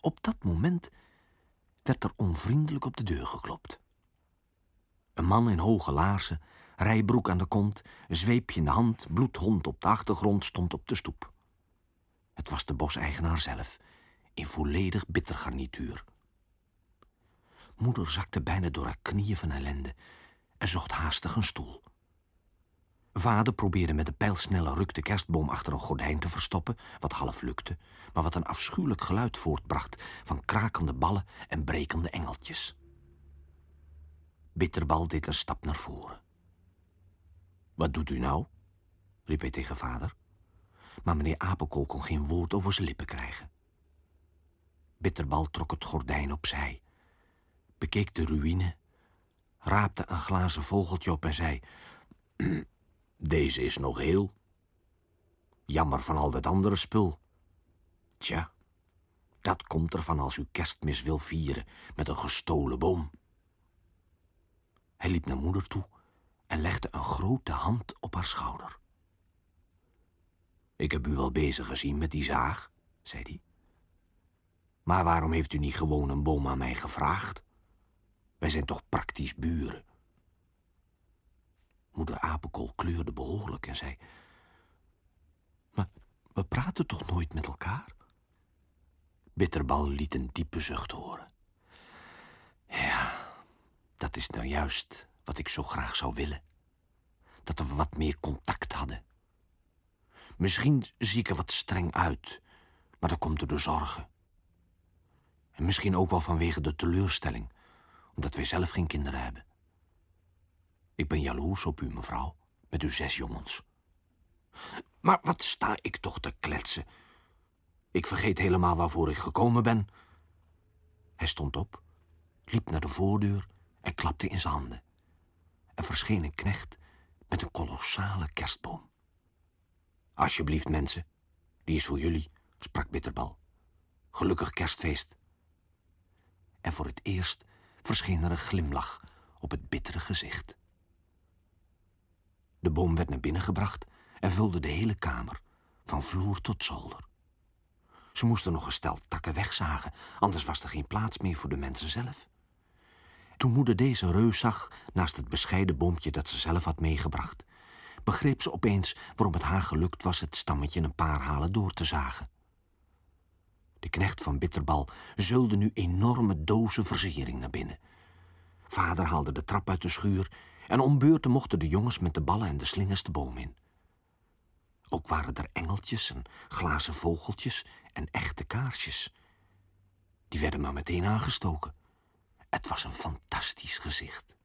Op dat moment werd er onvriendelijk op de deur geklopt. Een man in hoge laarzen, rijbroek aan de kont, een zweepje in de hand, bloedhond op de achtergrond, stond op de stoep. Het was de boseigenaar zelf, in volledig bittergarnituur. Moeder zakte bijna door haar knieën van ellende en zocht haastig een stoel. Vader probeerde met een pijlsnelle ruk de kerstboom achter een gordijn te verstoppen, wat half lukte, maar wat een afschuwelijk geluid voortbracht van krakende ballen en brekende engeltjes. Bitterbal deed een stap naar voren. "Wat doet u nou?" riep hij tegen vader. Maar meneer Apenkool kon geen woord over zijn lippen krijgen. Bitterbal trok het gordijn opzij, bekeek de ruïne, raapte een glazen vogeltje op en zei: "Deze is nog heel. Jammer van al dat andere spul. Tja, dat komt ervan als u Kerstmis wil vieren met een gestolen boom." Hij liep naar moeder toe en legde een grote hand op haar schouder. "Ik heb u wel bezig gezien met die zaag," zei hij. "Maar waarom heeft u niet gewoon een boom aan mij gevraagd? Wij zijn toch praktisch buren." Moeder Apenkool kleurde behoorlijk en zei: "Maar we praten toch nooit met elkaar?" Bitterbal liet een diepe zucht horen. "Ja, dat is nou juist wat ik zo graag zou willen. Dat we wat meer contact hadden. Misschien zie ik er wat streng uit, maar dat komt door de zorgen. En misschien ook wel vanwege de teleurstelling, omdat wij zelf geen kinderen hebben. Ik ben jaloers op u, mevrouw, met uw 6 jongens. Maar wat sta ik toch te kletsen? Ik vergeet helemaal waarvoor ik gekomen ben." Hij stond op, liep naar de voordeur en klapte in zijn handen. Er verscheen een knecht met een kolossale kerstboom. "Alsjeblieft, mensen, die is voor jullie," sprak Bitterbal. "Gelukkig kerstfeest." En voor het eerst verscheen er een glimlach op het bittere gezicht. De boom werd naar binnen gebracht en vulde de hele kamer, van vloer tot zolder. Ze moesten nog een stel takken wegzagen, anders was er geen plaats meer voor de mensen zelf. Toen moeder deze reus zag, naast het bescheiden boompje dat ze zelf had meegebracht, begreep ze opeens waarom het haar gelukt was het stammetje een paar halen door te zagen. De knecht van Bitterbal zeulde nu enorme dozen versiering naar binnen. Vader haalde de trap uit de schuur en om beurten mochten de jongens met de ballen en de slingers de boom in. Ook waren er engeltjes en glazen vogeltjes en echte kaarsjes. Die werden maar meteen aangestoken. Het was een fantastisch gezicht.